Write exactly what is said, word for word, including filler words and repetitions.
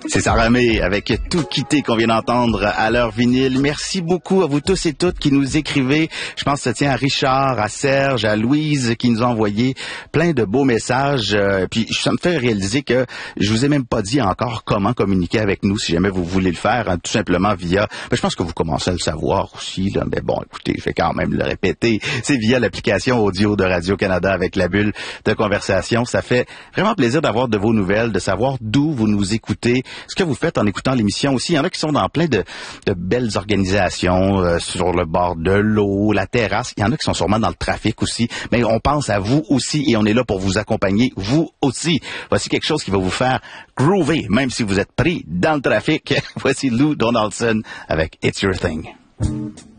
C'est Sarah May avec Tout quitter qu'on vient d'entendre à l'heure vinyle. Merci beaucoup à vous tous et toutes qui nous écrivez. Je pense que ça tient à Richard, à Serge, à Louise qui nous ont envoyé plein de beaux messages. Euh, puis ça me fait réaliser que je vous ai même pas dit encore comment communiquer avec nous si jamais vous voulez le faire, hein, tout simplement via... Ben, je pense que vous commencez à le savoir aussi, là, mais bon, écoutez, je vais quand même le répéter. C'est via l'application audio de Radio-Canada avec la bulle de conversation. Ça fait vraiment plaisir d'avoir de vos nouvelles, de savoir d'où vous nous écoutez, ce que vous faites en écoutant l'émission aussi. Il y en a qui sont dans plein de, de belles organisations, euh, sur le bord de l'eau, la terrasse. Il y en a qui sont sûrement dans le trafic aussi. Mais on pense à vous aussi et on est là pour vous accompagner, vous aussi. Voici quelque chose qui va vous faire groover, même si vous êtes pris dans le trafic. Voici Lou Donaldson avec It's Your Thing.